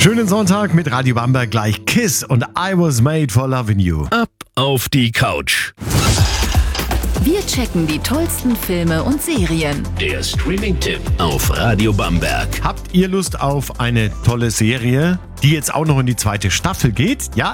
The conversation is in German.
Schönen Sonntag mit Radio Bamberg, gleich Kiss und I Was Made for Loving You. Ab auf die Couch. Wir checken die tollsten Filme und Serien. Der Streaming-Tipp auf Radio Bamberg. Habt ihr Lust auf eine tolle Serie, die jetzt auch noch in die zweite Staffel geht? Ja,